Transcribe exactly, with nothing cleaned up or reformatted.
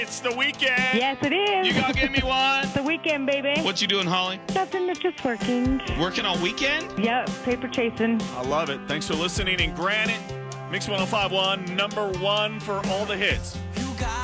It's the weekend. Yes, it is. You gonna give me one? It's the weekend, baby. What you doing, Holly? Nothing, it's just working. Working on weekend? Yep, paper chasing. I love it. Thanks for listening. And granted, Mix one oh five point one, number one for all the hits.